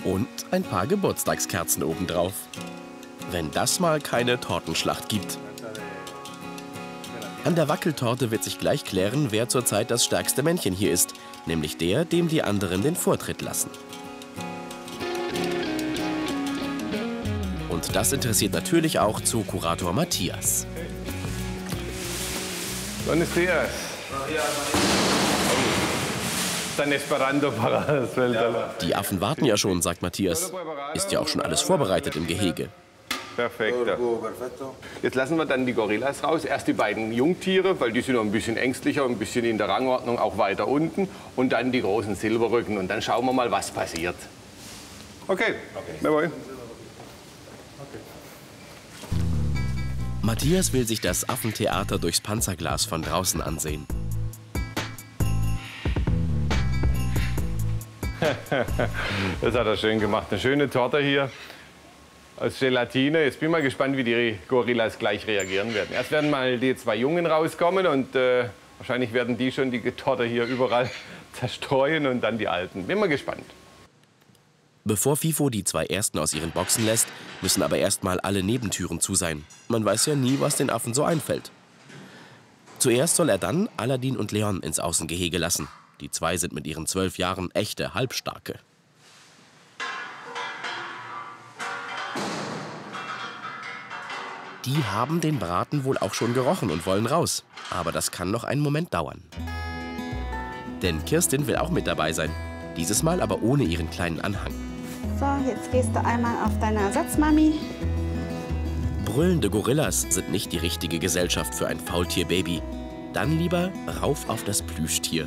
Und ein paar Geburtstagskerzen obendrauf. Wenn das mal keine Tortenschlacht gibt. An der Wackeltorte wird sich gleich klären, wer zurzeit das stärkste Männchen hier ist. Nämlich der, dem die anderen den Vortritt lassen. Und das interessiert natürlich auch Zookurator Matthias. Buenos días. Die Affen warten ja schon, sagt Matthias. Ist ja auch schon alles vorbereitet im Gehege. Perfekt. Jetzt lassen wir dann die Gorillas raus. Erst die beiden Jungtiere, weil die sind noch ein bisschen ängstlicher, ein bisschen in der Rangordnung auch weiter unten. Und dann die großen Silberrücken. Und dann schauen wir mal, was passiert. Okay, jawohl. Matthias will sich das Affentheater durchs Panzerglas von draußen ansehen. Das hat er schön gemacht. Eine schöne Torte hier aus Gelatine. Jetzt bin ich mal gespannt, wie die Gorillas gleich reagieren werden. Erst werden mal die zwei Jungen rauskommen und wahrscheinlich werden die schon die Torte hier überall zerstreuen und dann die Alten. Bin mal gespannt. Bevor Fifo die zwei Ersten aus ihren Boxen lässt, müssen aber erst mal alle Nebentüren zu sein. Man weiß ja nie, was den Affen so einfällt. Zuerst soll er dann Aladdin und Leon ins Außengehege lassen. Die zwei sind mit ihren 12 Jahren echte Halbstarke. Die haben den Braten wohl auch schon gerochen und wollen raus. Aber das kann noch einen Moment dauern. Denn Kirstin will auch mit dabei sein. Dieses Mal aber ohne ihren kleinen Anhang. So, jetzt gehst du einmal auf deine Ersatzmami. Brüllende Gorillas sind nicht die richtige Gesellschaft für ein Faultierbaby. Dann lieber rauf auf das Plüschtier.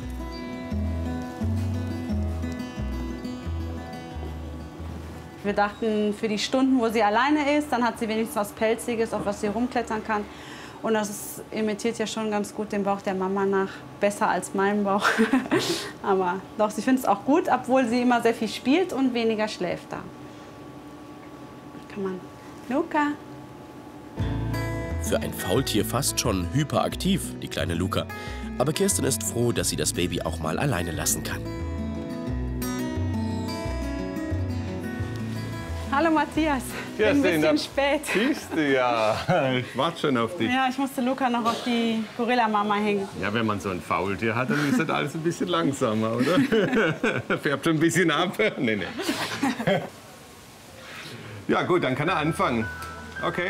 Wir dachten, für die Stunden, wo sie alleine ist, dann hat sie wenigstens was Pelziges, auf was sie rumklettern kann. Und das imitiert ja schon ganz gut den Bauch der Mama nach. Besser als meinen Bauch. Aber doch, sie findet es auch gut, obwohl sie immer sehr viel spielt und weniger schläft da. Kann man. Luca. Für ein Faultier fast schon hyperaktiv, die kleine Luca. Aber Kirstin ist froh, dass sie das Baby auch mal alleine lassen kann. Hallo Matthias, ich bin ein bisschen spät. Siehst du, ja. Ich warte schon auf dich. Ja, ich musste Luca noch auf die Gorilla-Mama hängen. Ja, wenn man so ein Faultier hat, dann ist das alles ein bisschen langsamer, oder? Färbt schon ein bisschen ab. Nee. Ja gut, dann kann er anfangen. Okay.